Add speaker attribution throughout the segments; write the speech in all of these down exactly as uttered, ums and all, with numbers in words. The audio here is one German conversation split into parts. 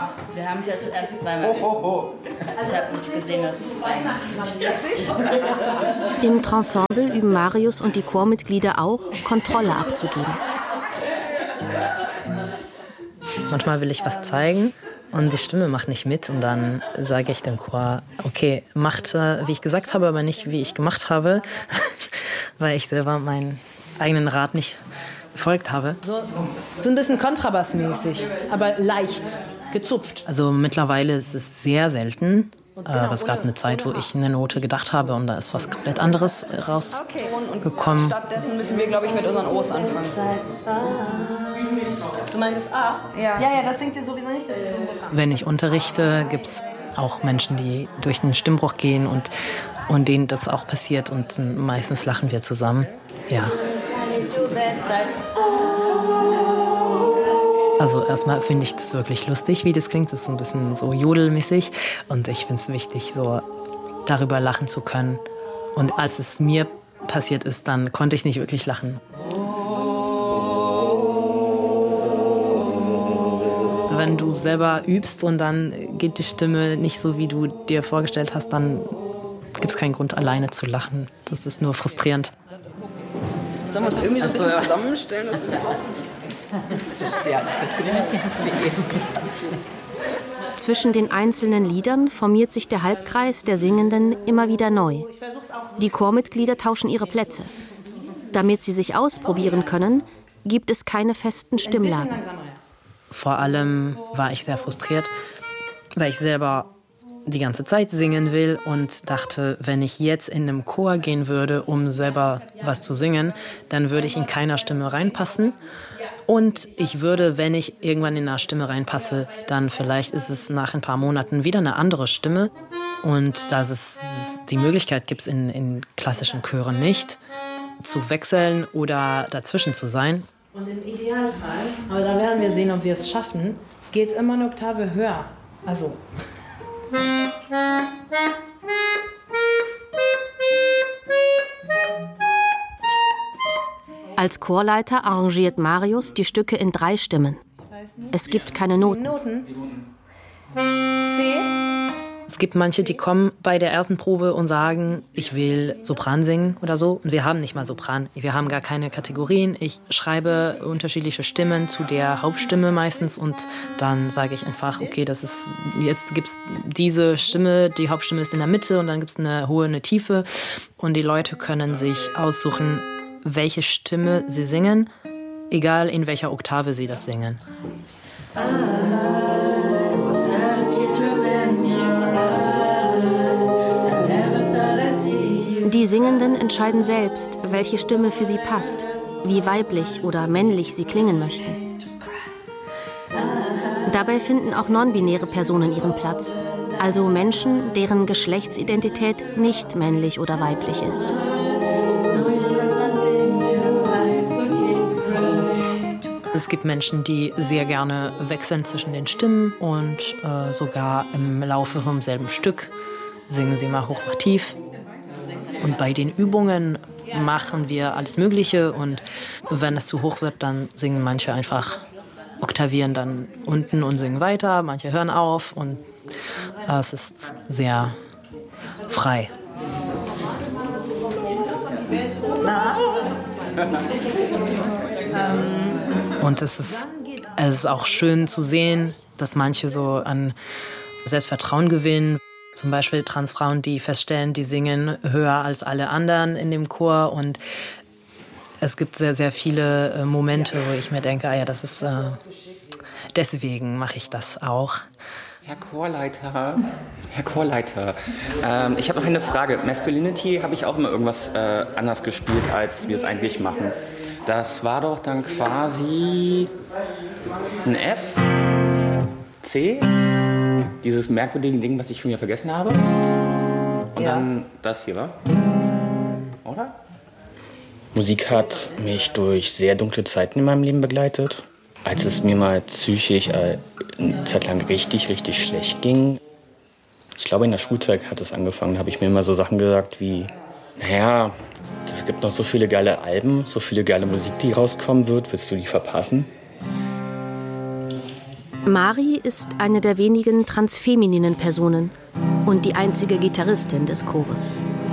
Speaker 1: Wir haben es jetzt erst zweimal. Oh, oh, oh. Also ich habe nicht gesehen, dass
Speaker 2: Im Ensemble üben Marius und die Chormitglieder auch, Kontrolle abzugeben.
Speaker 3: Manchmal will ich was zeigen und die Stimme macht nicht mit und dann sage ich dem Chor, okay, macht, wie ich gesagt habe, aber nicht, wie ich gemacht habe, weil ich selber meinen eigenen Rat nicht befolgt habe.
Speaker 4: So, ist ein bisschen kontrabassmäßig, aber leicht, gezupft.
Speaker 3: Also mittlerweile ist es sehr selten, aber es gab eine Zeit, wo ich eine Note gedacht habe und da ist was komplett anderes rausgekommen.
Speaker 1: Und stattdessen müssen wir, glaube ich, mit unseren O's anfangen.
Speaker 4: Du meinst A?
Speaker 1: Ja.
Speaker 4: Ja, ja, das singt ihr sowieso nicht, das ist so ein Refrain.
Speaker 3: Wenn ich unterrichte, gibt es auch Menschen, die durch den Stimmbruch gehen und, und denen das auch passiert und meistens lachen wir zusammen. Ja. Also erstmal finde ich das wirklich lustig, wie das klingt. Das ist ein bisschen so jodelmäßig und ich finde es wichtig, so darüber lachen zu können. Und als es mir passiert ist, dann konnte ich nicht wirklich lachen. Wenn du selber übst und dann geht die Stimme nicht so, wie du dir vorgestellt hast, dann gibt es keinen Grund, alleine zu lachen. Das ist nur frustrierend.
Speaker 1: Sollen wir uns irgendwie so ein bisschen zusammenstellen?
Speaker 5: Das ist schwer.
Speaker 2: Zwischen den einzelnen Liedern formiert sich der Halbkreis der Singenden immer wieder neu. Die Chormitglieder tauschen ihre Plätze. Damit sie sich ausprobieren können, gibt es keine festen Stimmlagen.
Speaker 3: Vor allem war ich sehr frustriert, weil ich selber die ganze Zeit singen will und dachte, wenn ich jetzt in einem Chor gehen würde, um selber was zu singen, dann würde ich in keiner Stimme reinpassen. Und ich würde, wenn ich irgendwann in einer Stimme reinpasse, dann vielleicht ist es nach ein paar Monaten wieder eine andere Stimme. Und da es die Möglichkeit gibt, in, in klassischen Chören nicht, zu wechseln oder dazwischen zu sein.
Speaker 4: Und im Idealfall, aber da werden wir sehen, ob wir es schaffen, geht es immer eine Oktave höher. Also.
Speaker 2: Als Chorleiter arrangiert Marius die Stücke in drei Stimmen. Es gibt keine Noten.
Speaker 4: Noten. C.
Speaker 3: Es gibt manche, die kommen bei der ersten Probe und sagen, ich will Sopran singen oder so. Und wir haben nicht mal Sopran. Wir haben gar keine Kategorien. Ich schreibe unterschiedliche Stimmen zu der Hauptstimme meistens und dann sage ich einfach, okay, das ist, jetzt gibt es diese Stimme, die Hauptstimme ist in der Mitte und dann gibt es eine hohe, eine tiefe. Und die Leute können sich aussuchen, welche Stimme sie singen, egal in welcher Oktave sie das singen.
Speaker 2: Die Singenden entscheiden selbst, welche Stimme für sie passt, wie weiblich oder männlich sie klingen möchten. Dabei finden auch non-binäre Personen ihren Platz, also Menschen, deren Geschlechtsidentität nicht männlich oder weiblich ist.
Speaker 3: Es gibt Menschen, die sehr gerne wechseln zwischen den Stimmen und äh, sogar im Laufe vom selben Stück singen sie mal hoch, mal tief. Und bei den Übungen machen wir alles Mögliche und wenn es zu hoch wird, dann singen manche einfach, oktavieren dann unten und singen weiter, manche hören auf und äh, es ist sehr frei. Und es ist, es ist auch schön zu sehen, dass manche so an Selbstvertrauen gewinnen. Zum Beispiel Transfrauen, die feststellen, die singen höher als alle anderen in dem Chor. Und es gibt sehr, sehr viele Momente, wo ich mir denke, ah ja, das ist, äh, deswegen mache ich das auch.
Speaker 6: Herr Chorleiter, Herr Chorleiter, ähm, ich habe noch eine Frage. Masculinity habe ich auch immer irgendwas äh, anders gespielt, als wir es eigentlich machen. Das war doch dann quasi ein F, C, dieses merkwürdige Ding, was ich schon wieder vergessen habe. Und ja. Dann das hier, wa? Oder? Musik hat mich durch sehr dunkle Zeiten in meinem Leben begleitet. Als es mir mal psychisch äh, eine Zeit lang richtig, richtig schlecht ging. Ich glaube, in der Schulzeit hat es angefangen, da habe ich mir immer so Sachen gesagt wie, naja, es gibt noch so viele geile Alben, so viele geile Musik, die rauskommen wird, willst du die verpassen?
Speaker 2: Mari ist eine der wenigen transfemininen Personen und die einzige Gitarristin des Chores.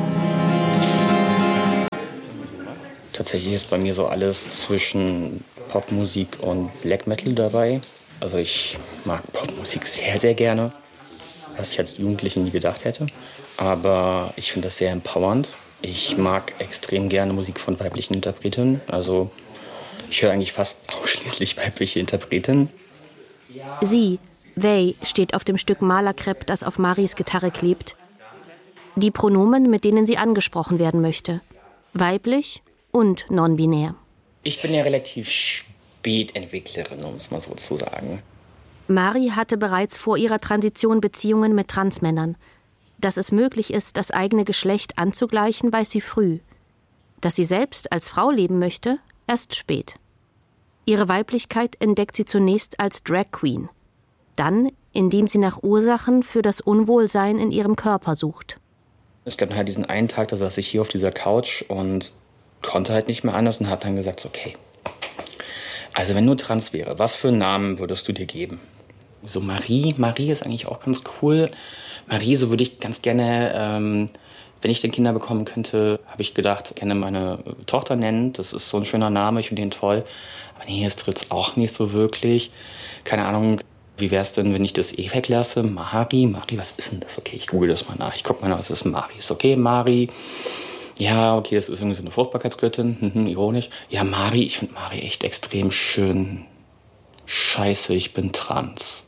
Speaker 6: Tatsächlich ist bei mir so alles zwischen Popmusik und Black Metal dabei. Also ich mag Popmusik sehr, sehr gerne, was ich als Jugendliche nie gedacht hätte. Aber ich finde das sehr empowernd. Ich mag extrem gerne Musik von weiblichen Interpretinnen. Also ich höre eigentlich fast ausschließlich weibliche Interpretinnen.
Speaker 2: Sie, they, steht auf dem Stück Malerkrepp, das auf Maris Gitarre klebt. Die Pronomen, mit denen sie angesprochen werden möchte. Weiblich und non-binär.
Speaker 6: Ich bin ja relativ Spätentwicklerin, um es mal so zu sagen.
Speaker 2: Mari hatte bereits vor ihrer Transition Beziehungen mit Transmännern. Dass es möglich ist, das eigene Geschlecht anzugleichen, weiß sie früh. Dass sie selbst als Frau leben möchte, erst spät. Ihre Weiblichkeit entdeckt sie zunächst als Drag Queen. Dann, indem sie nach Ursachen für das Unwohlsein in ihrem Körper sucht.
Speaker 6: Es gab halt diesen einen Tag, da saß ich hier auf dieser Couch und konnte halt nicht mehr anders und habe dann gesagt, okay, also wenn du trans wäre, was für einen Namen würdest du dir geben? So Marie, Marie ist eigentlich auch ganz cool. Marie, so würde ich ganz gerne, ähm, wenn ich denn Kinder bekommen könnte, habe ich gedacht, ich kann meine Tochter nennen. Das ist so ein schöner Name, ich finde den toll. Aber nee, es tritt auch nicht so wirklich. Keine Ahnung, wie wäre es denn, wenn ich das eh weglasse? Mari, Mari, was ist denn das? Okay, ich google das mal nach. Ich gucke mal nach, was ist Mari? Ist okay, Mari. Ja, okay, das ist irgendwie so eine Fruchtbarkeitsgöttin. Mhm, ironisch. Ja, Mari, ich finde Mari echt extrem schön. Scheiße, ich bin trans.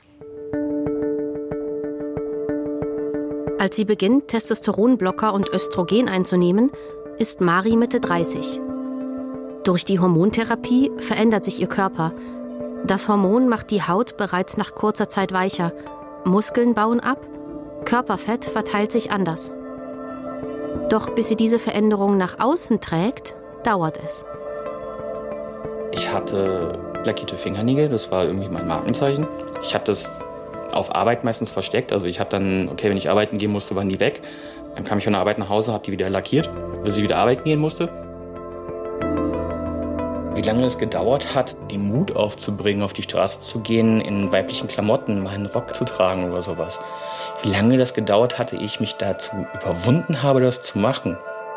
Speaker 2: Als sie beginnt, Testosteronblocker und Östrogen einzunehmen, ist Mari Mitte dreißig. Durch die Hormontherapie verändert sich ihr Körper. Das Hormon macht die Haut bereits nach kurzer Zeit weicher. Muskeln bauen ab, Körperfett verteilt sich anders. Doch bis sie diese Veränderung nach außen trägt, dauert es.
Speaker 6: Ich hatte lackierte Fingernägel, das war irgendwie mein Markenzeichen. Ich habe das auf Arbeit meistens versteckt. Also ich habe dann, okay, wenn ich arbeiten gehen musste, waren die weg. Dann kam ich von der Arbeit nach Hause, habe die wieder lackiert, bis ich wieder arbeiten gehen musste. Wie lange es gedauert hat, den Mut aufzubringen, auf die Straße zu gehen, in weiblichen Klamotten meinen Rock zu tragen oder sowas. Wie lange das gedauert hatte, ich mich dazu überwunden habe, das zu machen.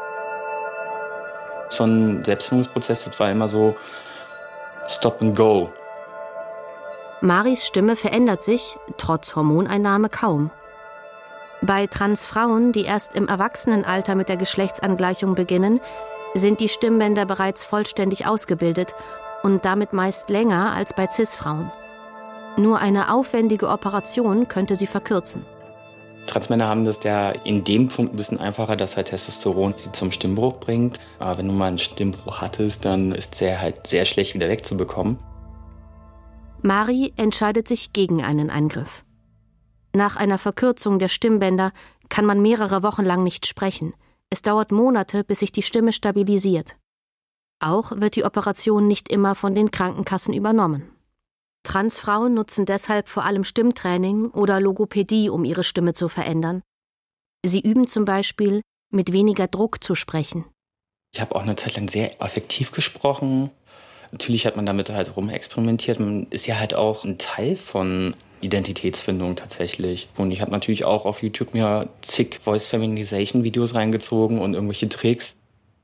Speaker 6: So ein Selbstfindungsprozess, das war immer so Stop and Go.
Speaker 2: Maris Stimme verändert sich, trotz Hormoneinnahme, kaum. Bei Transfrauen, die erst im Erwachsenenalter mit der Geschlechtsangleichung beginnen, sind die Stimmbänder bereits vollständig ausgebildet und damit meist länger als bei Cis-Frauen. Nur eine aufwendige Operation könnte sie verkürzen.
Speaker 6: Transmänner haben das ja in dem Punkt ein bisschen einfacher, dass halt Testosteron sie zum Stimmbruch bringt. Aber wenn du mal einen Stimmbruch hattest, dann ist der halt sehr schlecht wieder wegzubekommen.
Speaker 2: Mari entscheidet sich gegen einen Eingriff. Nach einer Verkürzung der Stimmbänder kann man mehrere Wochen lang nicht sprechen. Es dauert Monate, bis sich die Stimme stabilisiert. Auch wird die Operation nicht immer von den Krankenkassen übernommen. Transfrauen nutzen deshalb vor allem Stimmtraining oder Logopädie, um ihre Stimme zu verändern. Sie üben zum Beispiel, mit weniger Druck zu sprechen.
Speaker 6: Ich habe auch eine Zeit lang sehr effektiv gesprochen. Natürlich hat man damit halt rumexperimentiert. Man ist ja halt auch ein Teil von Identitätsfindung tatsächlich. Und ich habe natürlich auch auf YouTube mir zig Voice-Feminization-Videos reingezogen und irgendwelche Tricks.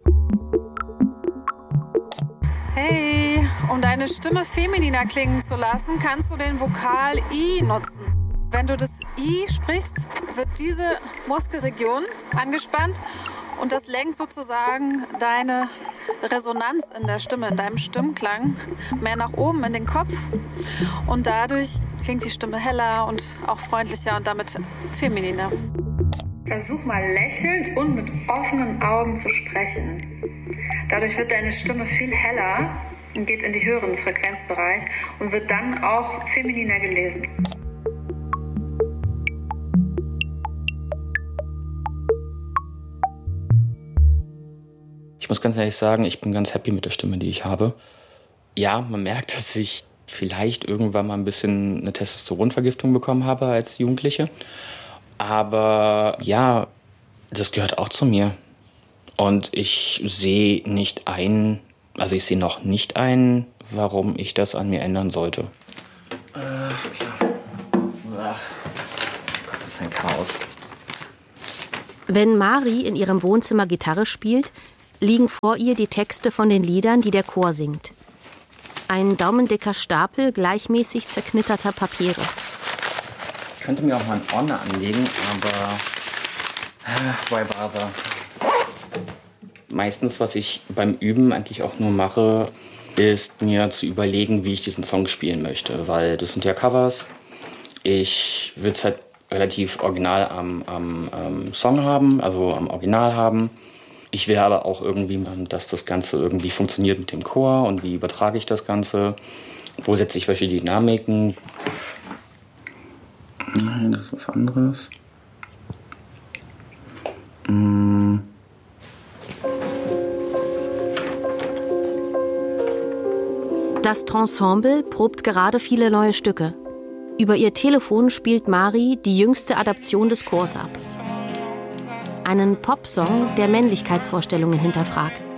Speaker 7: Hey, um deine Stimme femininer klingen zu lassen, kannst du den Vokal I nutzen. Wenn du das I sprichst, wird diese Muskelregion angespannt und das lenkt sozusagen deine Resonanz in der Stimme, in deinem Stimmklang mehr nach oben in den Kopf. Und dadurch klingt die Stimme heller und auch freundlicher und damit femininer.
Speaker 8: Versuch mal lächelnd und mit offenen Augen zu sprechen. Dadurch wird deine Stimme viel heller und geht in den höheren Frequenzbereich und wird dann auch femininer gelesen.
Speaker 6: Ich muss ganz ehrlich sagen, ich bin ganz happy mit der Stimme, die ich habe. Ja, man merkt, dass ich vielleicht irgendwann mal ein bisschen eine Testosteronvergiftung bekommen habe als Jugendliche. Aber ja, das gehört auch zu mir. Und ich sehe nicht ein, also ich sehe noch nicht ein, warum ich das an mir ändern sollte. Äh, klar. ist ein Chaos.
Speaker 2: Wenn Mari in ihrem Wohnzimmer Gitarre spielt, liegen vor ihr die Texte von den Liedern, die der Chor singt. Ein daumendicker Stapel gleichmäßig zerknitterter Papiere.
Speaker 6: Ich könnte mir auch mal einen Ordner anlegen, aber äh, why bother? Meistens, was ich beim Üben eigentlich auch nur mache, ist mir zu überlegen, wie ich diesen Song spielen möchte. Weil das sind ja Covers. Ich will es halt relativ original am, am, am Song haben, also am Original haben. Ich will aber auch irgendwie, dass das Ganze irgendwie funktioniert mit dem Chor und wie übertrage ich das Ganze. Wo setze ich welche Dynamiken. Nein, das ist was anderes. Mm.
Speaker 2: Das Trensemble probt gerade viele neue Stücke. Über ihr Telefon spielt Mari die jüngste Adaption des Chors ab. Einen Popsong, der Männlichkeitsvorstellungen hinterfragt.